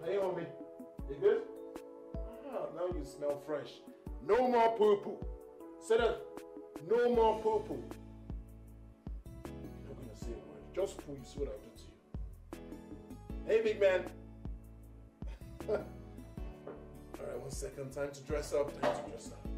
Hey, homie. You good? Ah, now you smell fresh. No more poo-poo. Say that. No more poo-poo. You're not gonna say a word. Just poo, you see what I'll do to you. Hey, big man. Alright, 1 second. Time to dress up.